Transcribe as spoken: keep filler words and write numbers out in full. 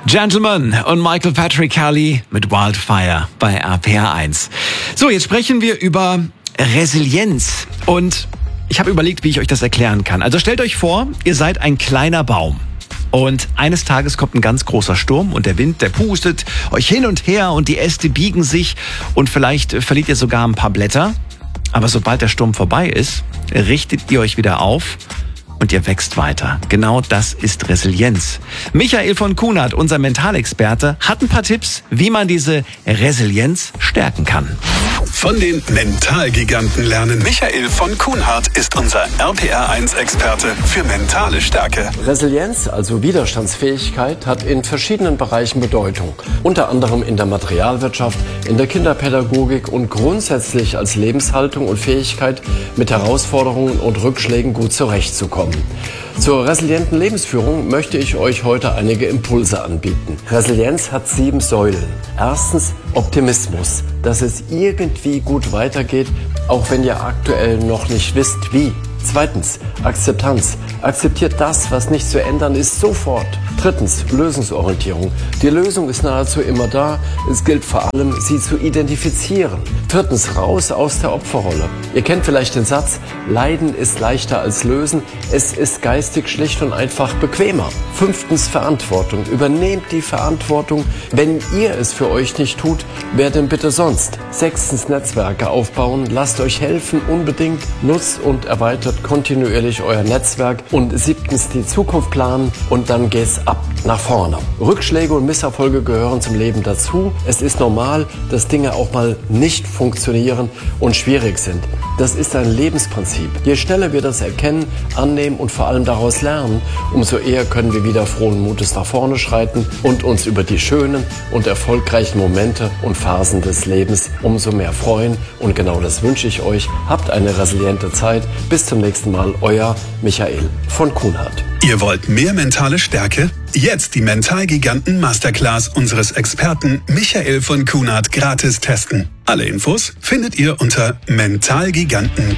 Gentleman und Michael Patrick Kelly mit Wildfire bei R P R eins. So, jetzt sprechen wir über Resilienz und ich habe überlegt, wie ich euch das erklären kann. Also stellt euch vor, ihr seid ein kleiner Baum. Und eines Tages kommt ein ganz großer Sturm und der Wind, der pustet euch hin und her und die Äste biegen sich und vielleicht verliert ihr sogar ein paar Blätter. Aber sobald der Sturm vorbei ist, richtet ihr euch wieder auf und ihr wächst weiter. Genau das ist Resilienz. Michael von Kunert, unser Mentalexperte, hat ein paar Tipps, wie man diese Resilienz stärken kann. Von den Mentalgiganten lernen. Michael von Kunert ist unser R P R eins Experte für mentale Stärke. Resilienz, also Widerstandsfähigkeit, hat in verschiedenen Bereichen Bedeutung. Unter anderem in der Materialwirtschaft, in der Kinderpädagogik und grundsätzlich als Lebenshaltung und Fähigkeit, mit Herausforderungen und Rückschlägen gut zurechtzukommen. Zur resilienten Lebensführung möchte ich euch heute einige Impulse anbieten. Resilienz hat sieben Säulen. Erstens Optimismus, dass es irgendwie gut weitergeht, auch wenn ihr aktuell noch nicht wisst, wie. Zweitens Akzeptanz. Akzeptiert das, was nicht zu ändern ist, sofort. Drittens Lösungsorientierung. Die Lösung ist nahezu immer da. Es gilt vor allem, sie zu identifizieren. Viertens raus aus der Opferrolle. Ihr kennt vielleicht den Satz, Leiden ist leichter als Lösen. Es ist geistig schlicht und einfach bequemer. Fünftens Verantwortung. Übernehmt die Verantwortung. Wenn ihr es für euch nicht tut, wer denn bitte sonst? Sechstens Netzwerke aufbauen. Lasst euch helfen unbedingt. Nutzt und erweitert kontinuierlich euer Netzwerk. Und siebtens die Zukunft planen und dann geht's ab nach vorne. Rückschläge und Misserfolge gehören zum Leben dazu. Es ist normal, dass Dinge auch mal nicht funktionieren und schwierig sind. Das ist ein Lebensprinzip. Je schneller wir das erkennen, annehmen und vor allem daraus lernen, umso eher können wir wieder frohen Mutes nach vorne schreiten und uns über die schönen und erfolgreichen Momente und Phasen des Lebens umso mehr freuen. Und genau das wünsche ich euch. Habt eine resiliente Zeit. Bis zum nächsten Mal. Euer Michael von Kunert. Ihr wollt mehr mentale Stärke? Jetzt die Mentalgiganten Masterclass unseres Experten Michael von Kunert gratis testen. Alle Infos findet ihr unter mentalgiganten